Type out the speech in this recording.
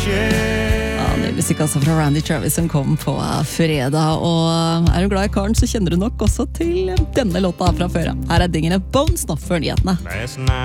Ja, ny musikk altså fra Randy Travis som kom på fredag. Og er du glad i karen, så kjenner du nok også til denne låta fra før. Her er Dingene Bones nå før nyhetene.